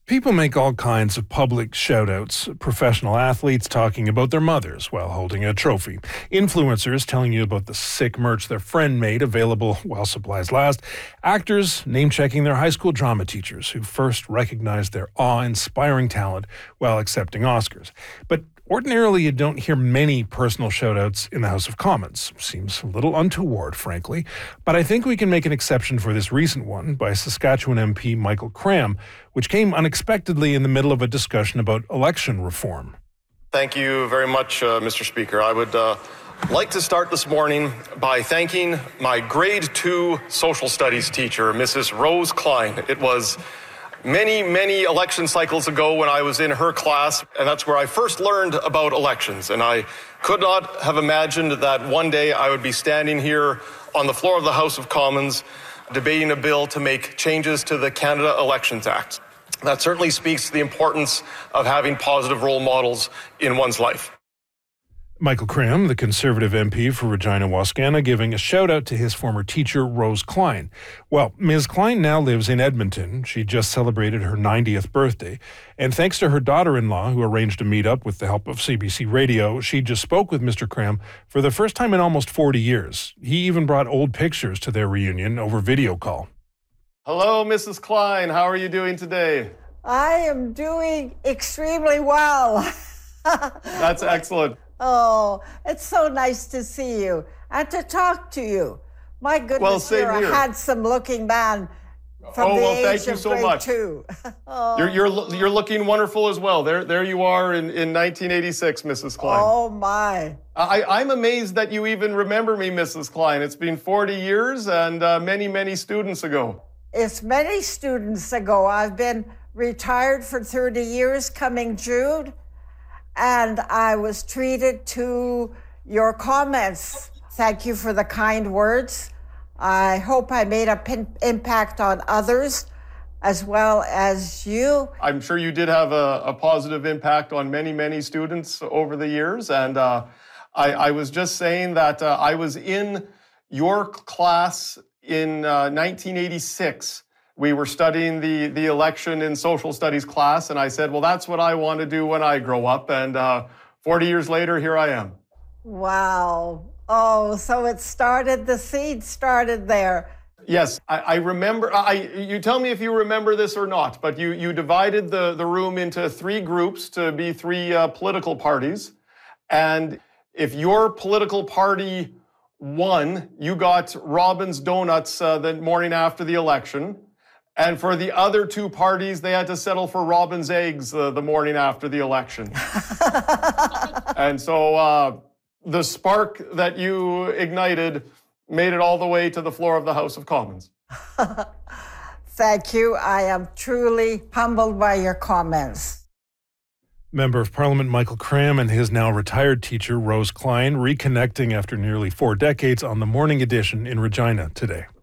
People make all kinds of public shout-outs. Professional athletes talking about their mothers while holding a trophy. Influencers telling you about the sick merch their friend made available while supplies last. Actors name-checking their high school drama teachers who first recognized their awe-inspiring talent while accepting Oscars. But ordinarily, you don't hear many personal shout-outs in the House of Commons. Seems a little untoward, frankly. But I think we can make an exception for this recent one by Saskatchewan MP Michael Cram, which came unexpectedly in the middle of a discussion about election reform. Thank you very much, Mr. Speaker. I would like to start this morning by thanking my grade 2 social studies teacher, Mrs. Rose Klein. It was many election cycles ago when I was in her class, and that's where I first learned about elections. And I could not have imagined that one day I would be standing here on the floor of the House of Commons debating a bill to make changes to the Canada Elections Act. That certainly speaks to the importance of having positive role models in one's life. Michael Cram, the Conservative MP for Regina-Wascana, giving a shout-out to his former teacher, Rose Klein. Well, Ms. Klein now lives in Edmonton. She just celebrated her 90th birthday. And thanks to her daughter-in-law, who arranged a meet-up with the help of CBC Radio, she just spoke with Mr. Cram for the first time in almost 40 years. He even brought old pictures to their reunion over video call. Hello, Mrs. Klein. How are you doing today? I am doing extremely well. That's excellent. Oh, it's so nice to see you and to talk to you. My goodness, Well, same you're here. a handsome-looking man from the age thank you of so grade much. 2. Oh. You're looking wonderful as well. There you are in 1986, Mrs. Klein. Oh, my. I'm amazed that you even remember me, Mrs. Klein. It's been 40 years and many students ago. It's many students ago. I've been retired for 30 years coming June, and I was treated to your comments. Thank you for the kind words. I hope I made an impact on others as well as you. I'm sure you did have a positive impact on many students over the years. And I was just saying that I was in your class in 1986. We were studying the election in social studies class, and I said, well, that's what I want to do when I grow up. And 40 years later, here I am. Wow. Oh, so the seed started there. Yes, I remember. You tell me if you remember this or not, but you divided the room into 3 groups to be 3 political parties. And if your political party won, you got Robin's Donuts the morning after the election. And for the other 2 parties, they had to settle for Robin's Eggs the morning after the election. And so the spark that you ignited made it all the way to the floor of the House of Commons. Thank you. I am truly humbled by your comments. Member of Parliament Michael Cram and his now retired teacher, Rose Klein, reconnecting after nearly 4 decades on the Morning Edition in Regina today.